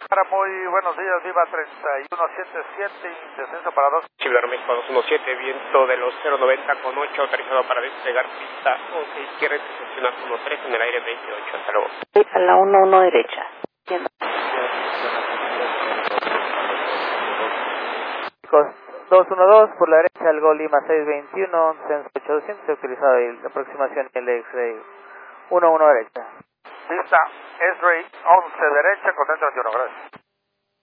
Muy buenos días, Viva 3177, descenso para 2. Chile México 217, viento de los 090 con 8, autorizado para despegar pista 11 izquierda, intersección 13 en el aire 28, hasta luego. A la 11 derecha. 212 por la derecha, el Gol Lima 621, descenso 8200, utilizado y la aproximación el X-Ray 11 derecha. Pista S-Ray 11 derecha, con 31, gracias.